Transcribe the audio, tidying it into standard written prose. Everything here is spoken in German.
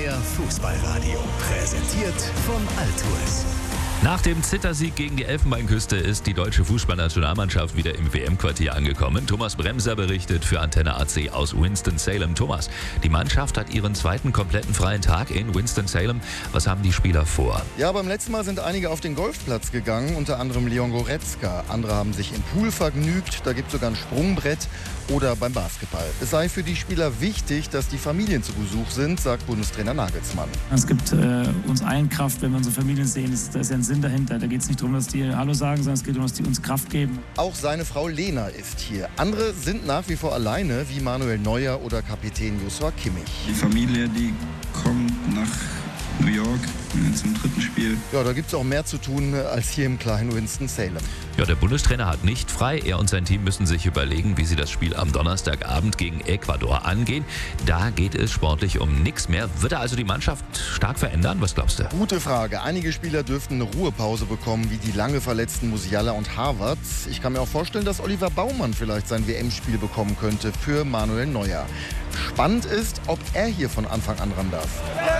Der Fußballradio, präsentiert von Altours. Nach dem Zittersieg gegen die Elfenbeinküste ist die deutsche Fußballnationalmannschaft wieder im WM-Quartier angekommen. Thomas Bremser berichtet für Antenne AC aus Winston-Salem. Thomas, die Mannschaft hat ihren zweiten kompletten freien Tag in Winston-Salem. Was haben die Spieler vor? Ja, beim letzten Mal sind einige auf den Golfplatz gegangen, unter anderem Leon Goretzka. Andere haben sich im Pool vergnügt, da gibt es sogar ein Sprungbrett oder beim Basketball. Es sei für die Spieler wichtig, dass die Familien zu Besuch sind, sagt Bundestrainer Nagelsmann. Es gibt uns allen Kraft, wenn wir unsere Familien sehen. Da ist ja ein Sinn dahinter. Da geht es nicht darum, dass die Hallo sagen, sondern es geht darum, dass die uns Kraft geben. Auch seine Frau Lena ist hier. Andere sind nach wie vor alleine, wie Manuel Neuer oder Kapitän Joshua Kimmich. Die Familie, die kommt nach New York zum dritten Spiel. Ja, da gibt es auch mehr zu tun als hier im kleinen Winston-Salem. Ja, der Bundestrainer hat nicht frei. Er und sein Team müssen sich überlegen, wie sie das Spiel am Donnerstagabend gegen Ecuador angehen. Da geht es sportlich um nichts mehr. Wird er also die Mannschaft stark verändern? Was glaubst du? Gute Frage. Einige Spieler dürften eine Ruhepause bekommen, wie die lange verletzten Musiala und Harvard. Ich kann mir auch vorstellen, dass Oliver Baumann vielleicht sein WM-Spiel bekommen könnte für Manuel Neuer. Spannend ist, ob er hier von Anfang an ran darf.